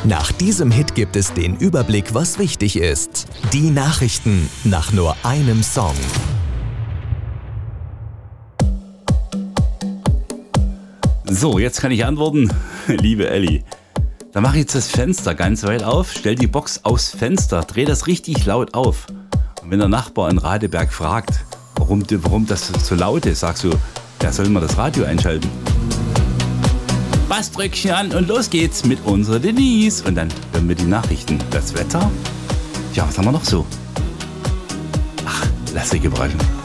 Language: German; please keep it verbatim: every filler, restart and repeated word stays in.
Nach diesem Hit gibt es den Überblick, was wichtig ist. Die Nachrichten nach nur einem Song. So, jetzt kann ich antworten, liebe Elli. Da mache ich jetzt das Fenster ganz weit auf, stell die Box aufs Fenster, dreh das richtig laut auf. Und wenn der Nachbar in Radeberg fragt, warum, warum das so laut ist, sagst du, ja, soll mal das Radio einschalten. Bassdrückchen an und los geht's mit unserer Denise. Und dann hören wir die Nachrichten. Das Wetter? Ja, was haben wir noch so? Ach, lass dich überraschen.